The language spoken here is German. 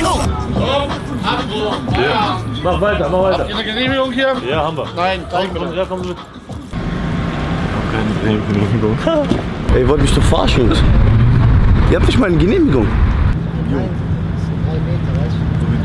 Ja. Mach weiter, mach weiter. Habt ihr eine Genehmigung hier? Ja, haben wir. Nein, zeig mir Ja, komm mit. Keine Genehmigung. Ey, ihr wollt mich doch verarschen, Jungs. Ihr habt nicht mal eine Genehmigung. Nein, das sind 3 Meter, weißt du?